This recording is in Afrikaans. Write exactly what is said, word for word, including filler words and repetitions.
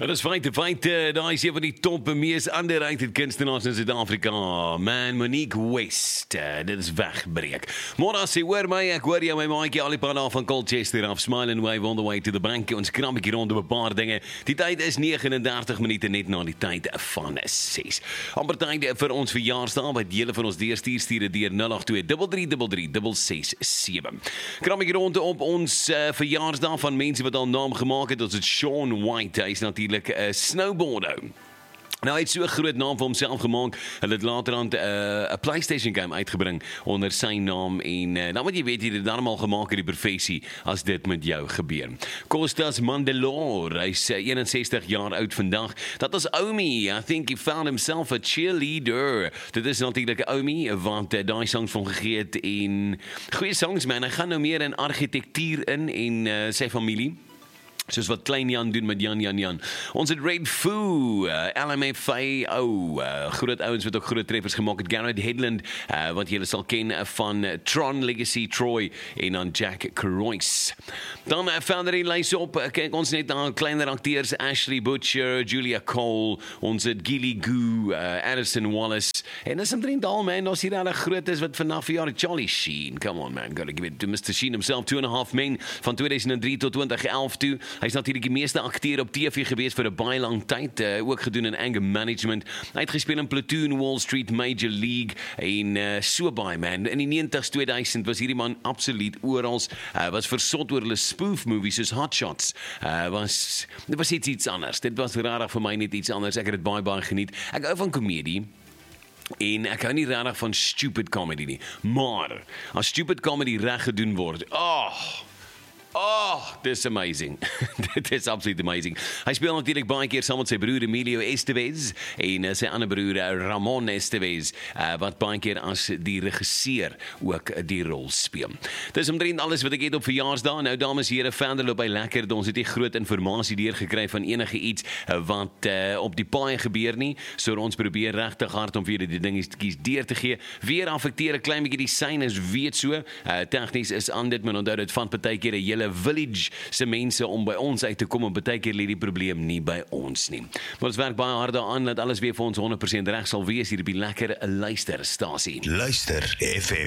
Dat is feite, feite, daar is een van die top mees underrated kunstenaars in Suid-Afrika. Man, Monique West, uh, dit is wegbreek. Maar as jy hoor my, ek hoor jou my maatjie al die pad af van Colchester af, smile and wave on the way to the bank. Ons kram ek hier rondom 'n paar dinge. Die tyd is nege en dertig minute net na die tyd van ses. Amper tyd vir ons verjaarsdag, wat julle van ons deurstuur stuur deur nul agt twee drie drie drie drie ses ses sewe. Kram ek hier rondom op ons uh, verjaarsdag van mense wat al naam gemaak het. Ons het Shaun White, hy is natuurlik 'n snowboarder. Nou, hy het so 'n groot naam vir homself gemaak. Hulle het later aan 'n uh, PlayStation game uitgebring onder sy naam en uh, dan moet jy weet jy het dan al gemaak in die professie as dit met jou gebeur. Kostas Mandelaar, hy's uh, eenenzestig jaar oud vandag. Dat is Omi. I think he found himself a cheerleader. Dit is natuurlik Omi wat uh, daai songs van gegee het en goeie songs man. Hy gaan nou meer in argitektuur in en uh, sy familie. Soos wat Klein Jan doen met Jan Jan Jan. Ons het Red Foo, uh, L M F A O, uh, groot ouens wat ook groot treffers gemaak het. Garrett Hedlund, uh, wat julle sal ken van Tron Legacy Troy en dan Jack Kerouac. Dan uh, verder in lys op, uh, kyk ons net aan kleiner akteurs, Ashley Butcher, Julia Cole, ons het Gilly Goo, uh, Addison Wallace, en dis omtrent al man, ons hier al 'n groot is wat vanaf jaar Charlie Sheen, come on man, gotta give it to Mister Sheen himself, two and a half men, van tweeduisend drie tot twintig elf toe. Hy is natuurlik die meeste akteur op T V gewees vir 'n baie lang tyd, uh, ook gedoen in anger management. Hy het gespeel in Platoon, Wall Street, Major League en uh, so baie man. In die negentig's, tweeduisend was hierdie man absoluut oral. Uh, was versot oor hulle spoof movies soos Hot Shots. Uh, was, dit was iets, iets anders. Dit was rarig vir my net iets anders. Ek het dit baie baie geniet. Ek hou van komedie. En ek hou nie regtig van stupid comedy nie. Maar as stupid comedy reg gedoen word, oh, oh, this is amazing. Dit is absoluut amazing. Hy speel natuurlijk baie keer saam met sy broer Emilio Estevez en uh, sy ander broer uh, Ramon Estevez, uh, wat baie keer as die regisseur ook uh, die rol speel. Dis omtrent alles wat ek het op verjaarsdag. Nou dames en here, verder loop hy lekker. Ons het nie groot informasie deurgekry van enige iets uh, wat uh, op die paai gebeur nie. So ons probeer regtig hard om vir julle die dingetjies deur te gee. Weer affekteer 'n klein bietjie die sein, is weet so. Uh, tegnies is aan dit, maar onthou dit van partykeer 'n hele village se mense om by ons uit te kom en baie keer lê die probleem nie by ons nie. Maar ons werk baie hard daaraan dat alles weer vir ons honderd persent reg sal wees hier op die lekker luisterstasie. Luister F M.